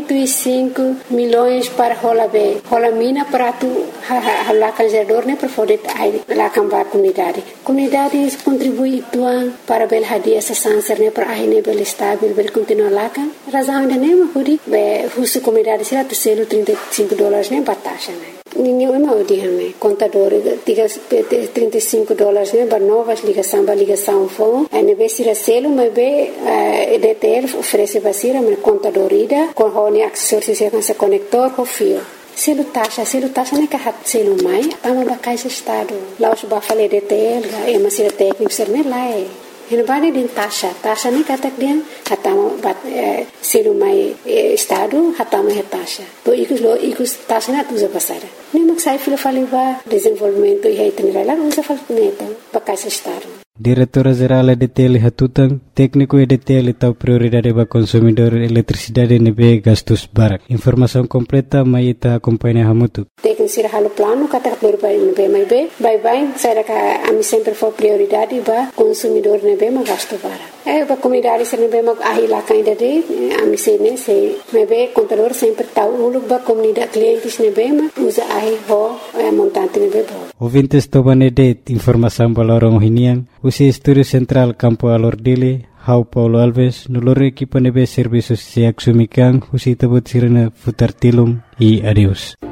105 milhões para rola B. Rola mina para tu lá canjador, né, para poder lá cambar comunidade. Comunidades contribui tuan para bel hadia essa sanser, né, para aí bel estável, bel continuar lá kan. Razão ainda nem huri, husu comunidade será tu selo $35, né, batasha, né. Ninguém é mal de né, contador diga $35, né, para novas ligação phone, aí vez será selo, mas be DTL oferece basira, mas contador ida, com hone acessórios se conector com fio. Selo taxa nem carrat selo mai, tama ba caixa estado. Lá os ba falei DTL, é uma sira técnico ser nem lá é. Ele vai din taxa nem kata dia, hatama bat selo mai estado, hatama é taxa. To ikus taxa na tuza pasara. Nem maksai filo faliva desenvolvimento e reitenera lá usa falneta ba caixa estado. Diretora-Geral EDTL Hatutang, técnico EDTL tahu prioridade para consumidor eletricidade nebe gastos barak. Informação completa mai ita acompanha hamutu. Técnico sira halo plano kata prioridade nebe mai be, bye saya ka ami sempre for prioridade para consumidor nebe ma gasto barak. Para comunidade sira nebe ma ahila kainda de ami sene se nebe contador sempre tahu uluk ba comunidade clientes nebe ma usa ahi ho montante nebe bo. Ouvintes tobanede informação balorong hinian. Usi Estúdio Central Campo Alordile, Hau Paulo Alves, nulor equipa nebe serviços se axumikan, usi tabut sirena futar tilum e adeus.